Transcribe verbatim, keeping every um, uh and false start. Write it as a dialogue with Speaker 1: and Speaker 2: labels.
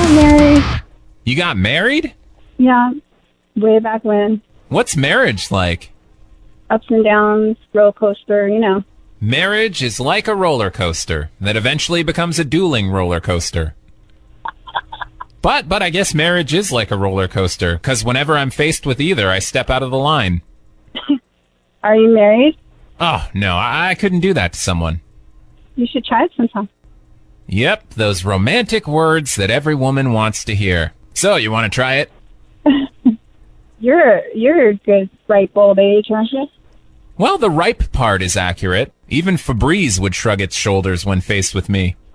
Speaker 1: got married.
Speaker 2: You got married?
Speaker 1: Yeah, way back when.
Speaker 2: What's marriage like?
Speaker 1: Ups and downs, roller coaster, you know.
Speaker 2: Marriage is like a roller coaster that eventually becomes a dueling roller coaster. But, but I guess marriage is like a roller coaster, because whenever I'm faced with either, I step out of the line.
Speaker 1: Are you married?
Speaker 2: Oh, no, I, I couldn't do that to someone.
Speaker 1: You should try it sometime.
Speaker 2: Yep, those romantic words that every woman wants to hear. So, you want to try it?
Speaker 1: You're you're a good, ripe old age, aren't you?
Speaker 2: Well, the ripe part is accurate. Even Febreze would shrug its shoulders when faced with me.